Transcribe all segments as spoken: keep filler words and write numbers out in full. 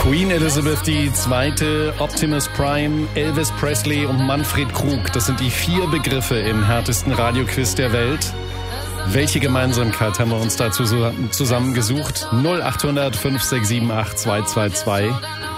Queen Elizabeth die Zweite, Optimus Prime, Elvis Presley und Manfred Krug. Das sind die vier Begriffe im härtesten Radioquiz der Welt. Welche Gemeinsamkeit haben wir uns dazu zusammengesucht? null acht hundert fünf sechs sieben acht zwei zwei zwei.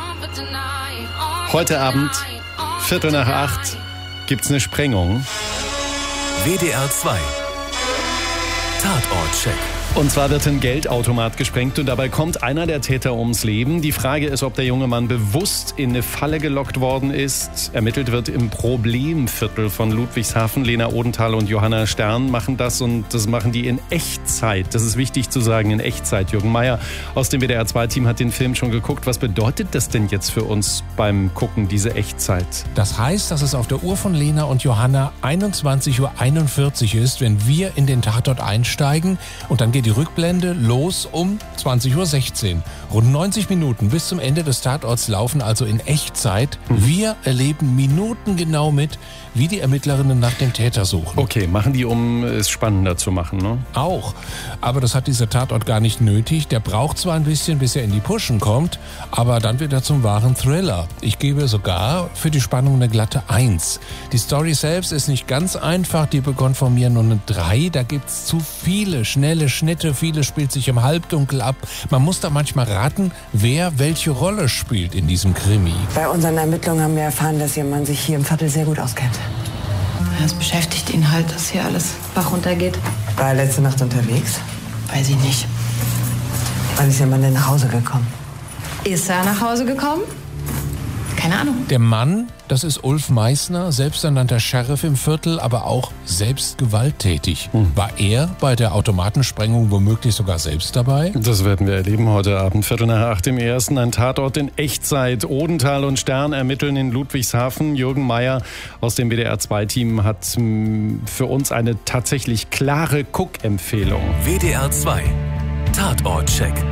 Heute Abend, Viertel nach acht, gibt's eine Sprengung. W D R zwei Tatortcheck. Und zwar wird ein Geldautomat gesprengt und dabei kommt einer der Täter ums Leben. Die Frage ist, ob der junge Mann bewusst in eine Falle gelockt worden ist. Ermittelt wird im Problemviertel von Ludwigshafen. Lena Odenthal und Johanna Stern machen das und das machen die in Echtzeit. Das ist wichtig zu sagen, in Echtzeit. Jürgen Meier aus dem W D R zwei Team hat den Film schon geguckt. Was bedeutet das denn jetzt für uns beim Gucken, diese Echtzeit? Das heißt, dass es auf der Uhr von Lena und Johanna einundzwanzig Uhr einundvierzig ist, wenn wir in den Tatort einsteigen, und dann geht die Rückblende los um zwanzig Uhr sechzehn. Rund neunzig Minuten bis zum Ende des Tatorts laufen also in Echtzeit. Mhm. Wir erleben minutengenau mit, wie die Ermittlerinnen nach dem Täter suchen. Okay, machen die, um es spannender zu machen, ne? Auch. Aber das hat dieser Tatort gar nicht nötig. Der braucht zwar ein bisschen, bis er in die Puschen kommt, aber dann wird er zum wahren Thriller. Ich gebe sogar für die Spannung eine glatte Eins. Die Story selbst ist nicht ganz einfach, die bekommt von mir nur eine Drei. Da gibt's zu viele schnelle Schnitte, vieles spielt sich im Halbdunkel ab. Man muss da manchmal raten, wer welche Rolle spielt in diesem Krimi. Bei unseren Ermittlungen haben wir erfahren, dass Ihr Mann sich hier im Viertel sehr gut auskennt. Es beschäftigt ihn halt, dass hier alles Bach runtergeht. War er letzte Nacht unterwegs? Weiß ich nicht. Wann ist Ihr Mann denn nach Hause gekommen? Ist er nach Hause gekommen? Keine Ahnung. Der Mann, das ist Ulf Meissner, selbsternannter Sheriff im Viertel, aber auch selbst gewalttätig. Hm. War er bei der Automatensprengung womöglich sogar selbst dabei? Das werden wir erleben heute Abend. Viertel nach acht im Ersten. Ein Tatort in Echtzeit. Odenthal und Stern ermitteln in Ludwigshafen. Jürgen Meier aus dem W D R zwei Team hat für uns eine tatsächlich klare Guck-Empfehlung. W D R zwei Tatortcheck.